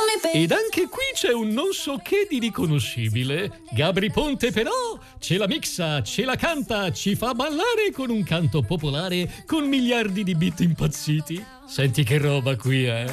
Ed anche qui c'è un non so che di riconoscibile. Gabri Ponte però ce la mixa, ce la canta, ci fa ballare con un canto popolare con miliardi di beat impazziti. Senti che roba qui, eh?